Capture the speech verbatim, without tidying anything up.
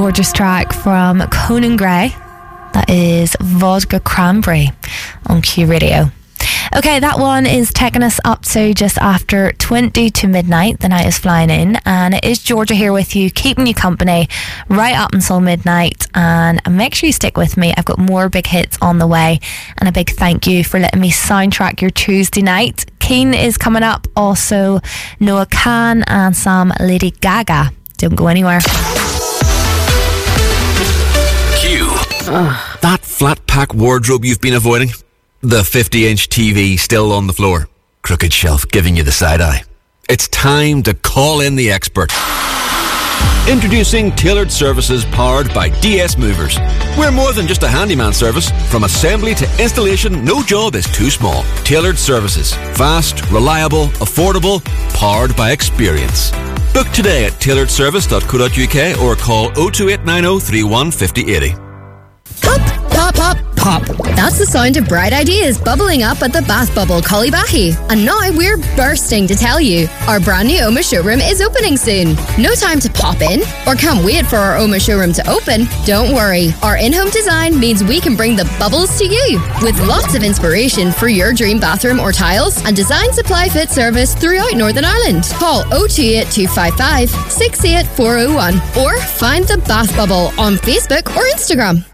Gorgeous track from Conan Gray. That is Vodka Cranberry on Q Radio. Okay, that one is taking us up to just after twenty to midnight. The night is flying in, and it is Georgia here with you, keeping you company right up until midnight. And make sure you stick with me. I've got more big hits on the way, and a big thank you for letting me soundtrack your Tuesday night. Keen is coming up, also Noah Khan and some Lady Gaga. Don't go anywhere. Q. Ugh. That flat pack wardrobe you've been avoiding? The fifty inch T V still on the floor? Crooked shelf giving you the side eye? It's time to call in the expert. Introducing Tailored Services, powered by D S Movers. We're more than just a handyman service. From assembly to installation, no job is too small. Tailored Services. Fast, reliable, affordable, powered by experience. Book today at tailored service dot co dot uk or call oh two eight nine oh three one five oh eight oh. Pop, pop, pop, pop. That's the sound of bright ideas bubbling up at the Bath Bubble Collybahy. And now we're bursting to tell you our brand new Oma showroom is opening soon. No time to pop in or can't wait for our Oma showroom to open? Don't worry. Our in-home design means we can bring the bubbles to you with lots of inspiration for your dream bathroom or tiles and design supply fit service throughout Northern Ireland. Call oh two eight two five five six eight four oh one or find the Bath Bubble on Facebook or Instagram.